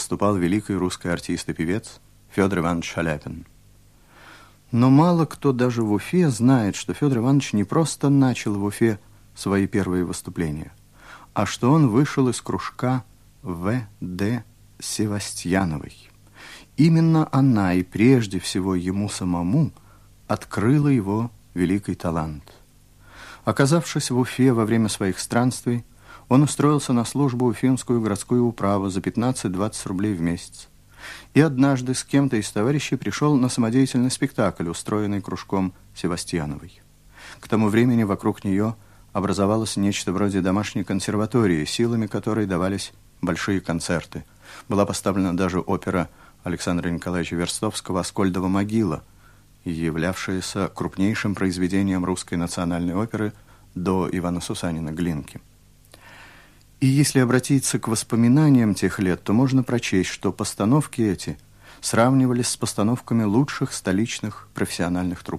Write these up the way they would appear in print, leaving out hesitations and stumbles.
выступал великий русский артист и певец Федор Иванович Шаляпин. Но мало кто даже в Уфе знает, что Федор Иванович не просто начал в Уфе свои первые выступления, а что он вышел из кружка В.Д. Севастьяновой. Именно она и прежде всего ему самому открыла его великий талант. Оказавшись в Уфе во время своих странствий, он устроился на службу в Уфимскую городскую управу за 15-20 рублей в месяц. И однажды с кем-то из товарищей пришел на самодеятельный спектакль, устроенный кружком Севастьяновой. К тому времени вокруг нее образовалось нечто вроде домашней консерватории, силами которой давались большие концерты. Была поставлена даже опера Александра Николаевича Верстовского «Аскольдова могила», являвшаяся крупнейшим произведением русской национальной оперы до Ивана Сусанина «Глинки». И если обратиться к воспоминаниям тех лет, то можно прочесть, что постановки эти сравнивались с постановками лучших столичных профессиональных труп.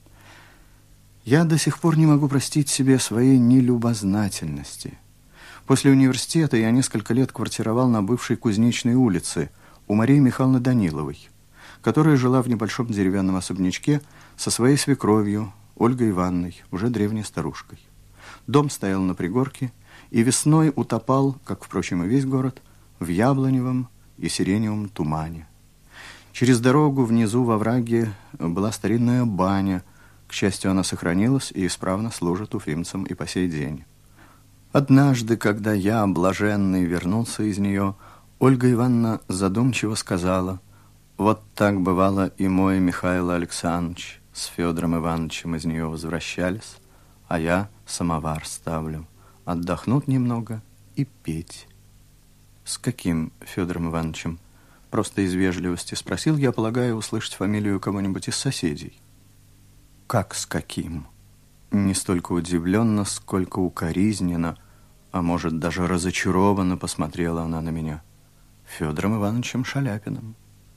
Я до сих пор не могу простить себе своей нелюбознательности. После университета я несколько лет квартировал на бывшей Кузнечной улице у Марии Михайловны Даниловой, которая жила в небольшом деревянном особнячке со своей свекровью Ольгой Ивановной, уже древней старушкой. Дом стоял на пригорке и весной утопал, как, впрочем, и весь город, в яблоневом и сиреневом тумане. Через дорогу внизу во враге была старинная баня. К счастью, она сохранилась и исправно служит уфимцам и по сей день. Однажды, когда я, блаженный, вернулся из нее, Ольга Ивановна задумчиво сказала: «Вот так бывало и мой Михаил Александрович с Федором Ивановичем из нее возвращались, а я самовар ставлю, отдохнут немного и петь». «С каким Федором Ивановичем?» Просто из вежливости спросил я, полагая услышать фамилию кого-нибудь из соседей. «Как с каким?» Не столько удивленно, сколько укоризненно, а может, даже разочарованно посмотрела она на меня. «Федором Ивановичем Шаляпиным».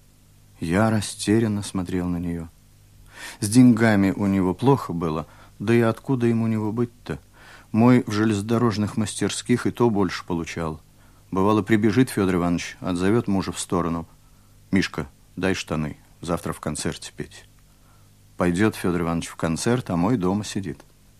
Я растерянно смотрел на нее. С деньгами у него плохо было, да и откуда ему у него быть-то? Мой в железнодорожных мастерских и то больше получал. Бывало, прибежит Федор Иванович, отзовет мужа в сторону: «Мишка, дай штаны, завтра в концерте петь». Пойдет Федор Иванович в концерт, а мой дома сидит.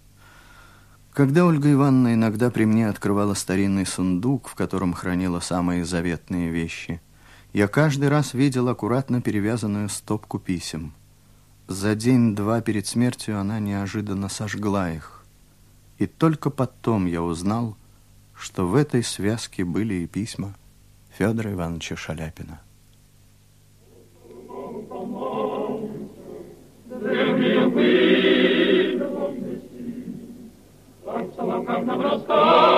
Когда Ольга Ивановна иногда при мне открывала старинный сундук, в котором хранила самые заветные вещи, я каждый раз видел аккуратно перевязанную стопку писем. За день-два перед смертью она неожиданно сожгла их. И только потом я узнал, что в этой связке были и письма Федора Ивановича Шаляпина. Как нам рассказывали,